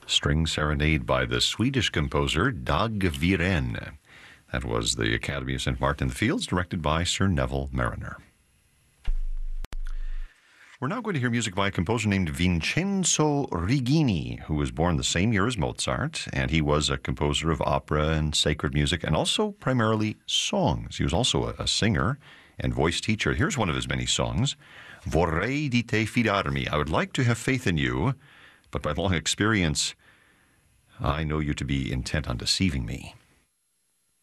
String Serenade by the Swedish composer Dag Viren. That was the Academy of St. Martin in the Fields, directed by Sir Neville Mariner. We're now going to hear music by a composer named Vincenzo Rigini, who was born the same year as Mozart, and he was a composer of opera and sacred music, and also primarily songs. He was also a singer and voice teacher. Here's one of his many songs, Vorrei di te fidarmi. I would like to have faith in you, but by long experience, I know you to be intent on deceiving me.